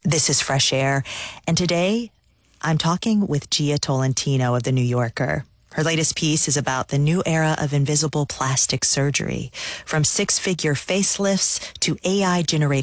This is Fresh Air, and today I'm talking with Gia Tolentino of The New Yorker. Her latest piece is about the new era of invisible plastic surgery, from six-figure facelifts to AI-generated